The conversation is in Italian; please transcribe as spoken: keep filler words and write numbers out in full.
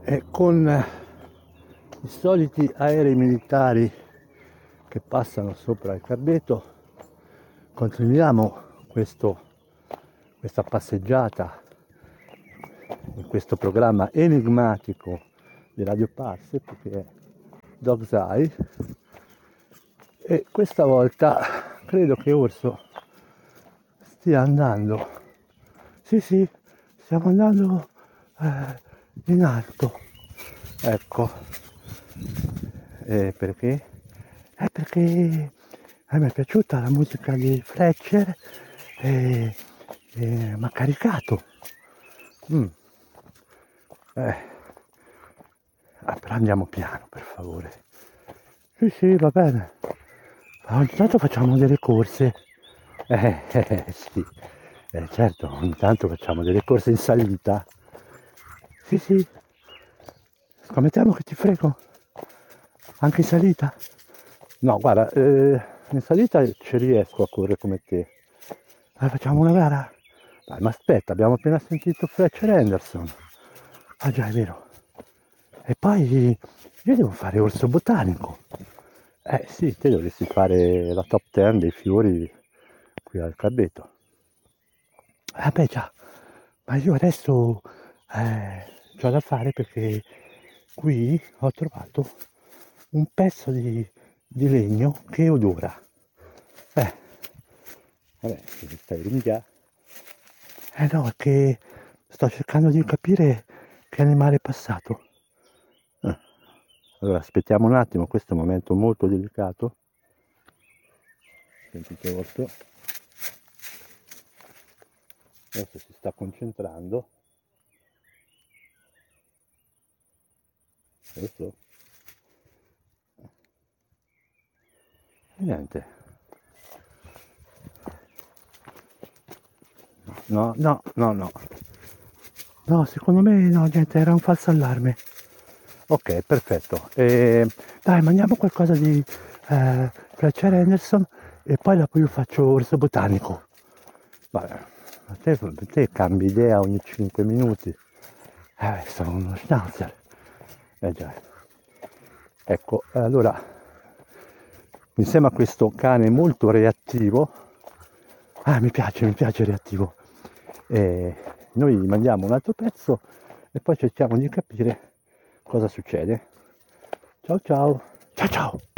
E con i soliti aerei militari che passano sopra il Carbeto continuiamo questo, questa passeggiata in questo programma enigmatico di Radio Parsec, che è Dog's Eye, e questa volta credo che Orso stia andando, sì sì, stiamo andando eh, in alto, ecco. Eh, perché? Eh, perché a me è piaciuta la musica di Fletcher e, e mi ha caricato. Mm. Eh. Ah, però andiamo piano, per favore. Sì, sì, va bene. Ma ogni tanto facciamo delle corse. Eh, eh, sì. Eh, certo, ogni tanto facciamo delle corse in salita. Sì, sì. Scommettiamo che ti frego. Anche in salita? No, guarda, eh, in salita ci riesco a correre come te. Eh, facciamo una gara? Dai, ma aspetta, abbiamo appena sentito Fletcher Henderson. Ah già, è vero. E poi io devo fare orso botanico. Eh sì, te dovresti fare la top ten dei fiori qui al Carbeto. Eh beh già, ma io adesso eh, c'ho da fare perché qui ho trovato un pezzo di, di legno che odora. Eh, vabbè, mi stai ringhia. Eh no, è che sto cercando di capire che animale è passato. Eh, allora aspettiamo un attimo, questo è un momento molto delicato. Sentite Orso. Adesso si sta concentrando. Orso. E niente. No, no, no, no. No, secondo me no, niente, era un falso allarme. Ok, perfetto. E, dai, mangiamo qualcosa di eh, Fletcher Henderson e poi dopo io faccio orso botanico. Vabbè, a te, a te cambi idea ogni cinque minuti. Eh, sono uno schnauzer. Eh già. Ecco, allora, insieme a questo cane molto reattivo, ah, mi piace, mi piace reattivo, eh, noi mandiamo un altro pezzo e poi cerchiamo di capire cosa succede. Ciao ciao, ciao ciao.